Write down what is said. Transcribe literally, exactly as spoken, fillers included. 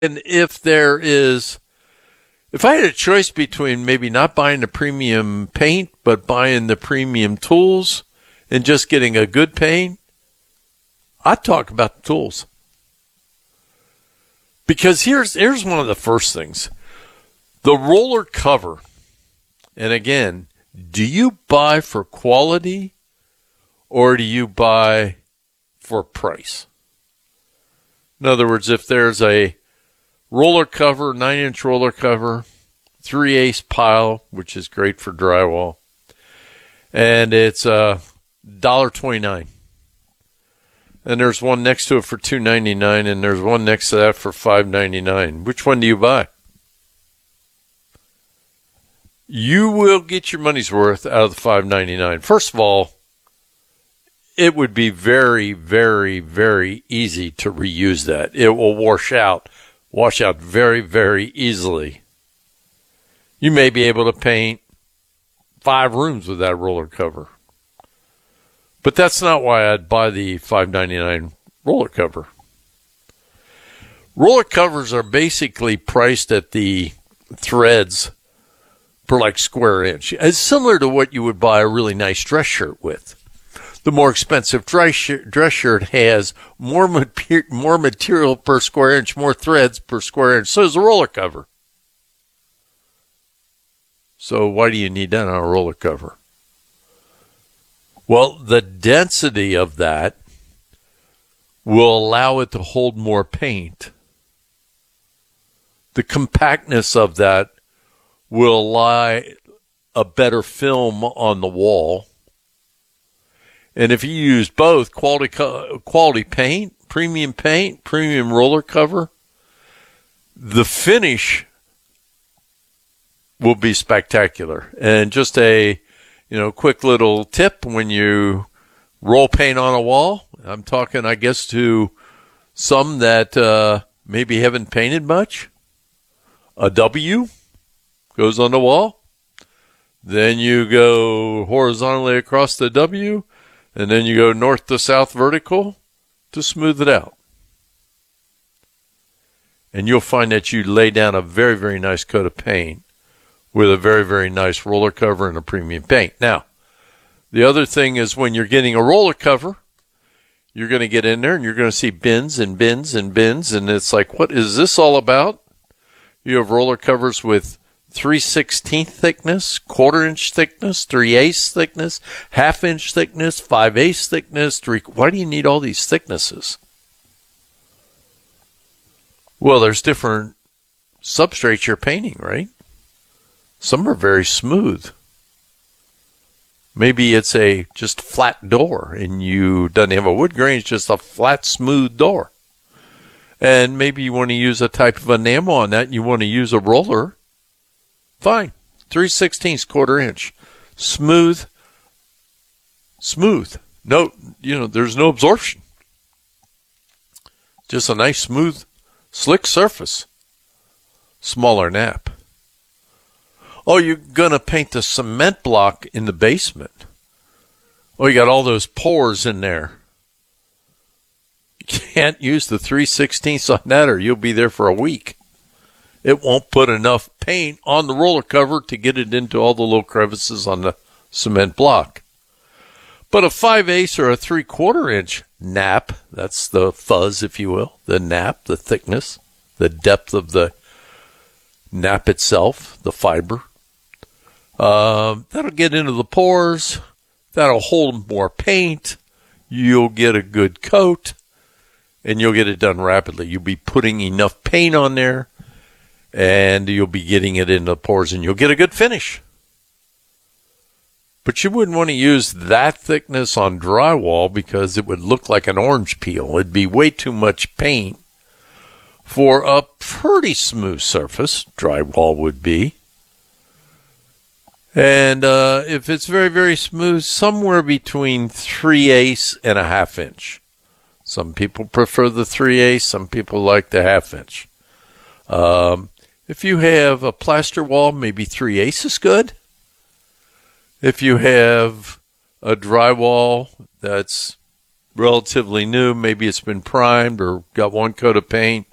And if there is, if I had a choice between maybe not buying the premium paint, but buying the premium tools and just getting a good paint, I'd talk about the tools. Because here's, here's one of the first things. The roller cover. And again, do you buy for quality or do you buy for price? In other words, if there's a roller cover, nine inch roller cover, three eighths pile, which is great for drywall, and it's uh, one dollar twenty-nine. And there's one next to it for two ninety-nine, and there's one next to that for five ninety-nine. Which one do you buy? You will get your money's worth out of the five ninety-nine. First of all, it would be very, very, very easy to reuse that. It will wash out, wash out very, very easily. You may be able to paint five rooms with that roller cover. But that's not why I'd buy the five ninety-nine roller cover. Roller covers are basically priced at the threads per like square inch. It's similar to what you would buy a really nice dress shirt with. The more expensive dress shirt, dress shirt has more, mater- more material per square inch, more threads per square inch. So does the roller cover. So why do you need that on a roller cover? Well, the density of that will allow it to hold more paint. The compactness of that will lie a better film on the wall. And if you use both quality quality paint, premium paint, premium roller cover, the finish will be spectacular. And just a, you know, quick little tip when you roll paint on a wall, I'm talking, I guess, to some that uh, maybe haven't painted much. A W goes on the wall. Then you go horizontally across the W, and then you go north to south vertical to smooth it out. And you'll find that you lay down a very, very nice coat of paint with a very, very nice roller cover and a premium paint. Now, the other thing is when you're getting a roller cover, you're going to get in there and you're going to see bins and bins and bins, and it's like, what is this all about? You have roller covers with three sixteenths thickness, quarter inch thickness, three eighths thickness, half inch thickness, five eighths thickness. Three. Why do you need all these thicknesses? Well, there's different substrates you're painting, right? Some are very smooth. Maybe it's a just flat door and you doesn't have a wood grain, it's just a flat, smooth door. And maybe you want to use a type of enamel on that and you want to use a roller. Fine. three sixteenths, quarter inch. Smooth. Smooth. No, you know, there's no absorption. Just a nice, smooth, slick surface. Smaller nap. Oh, you're going to paint the cement block in the basement. Oh, you got all those pores in there. You can't use the three sixteenths on that or you'll be there for a week. It won't put enough paint on the roller cover to get it into all the little crevices on the cement block. But a five eighths or a three quarter inch nap, that's the fuzz, if you will, the nap, the thickness, the depth of the nap itself, the fiber. Um, that'll get into the pores. That'll hold more paint. You'll get a good coat, and you'll get it done rapidly. You'll be putting enough paint on there, and you'll be getting it into the pores, and you'll get a good finish. But you wouldn't want to use that thickness on drywall because it would look like an orange peel. It'd be way too much paint for a pretty smooth surface. Drywall would be. And uh, if it's very, very smooth, somewhere between three eighths and a half inch. Some people prefer the three eighths. Some people like the half inch. Um, if you have a plaster wall, maybe three eighths is good. If you have a drywall that's relatively new, maybe it's been primed or got one coat of paint,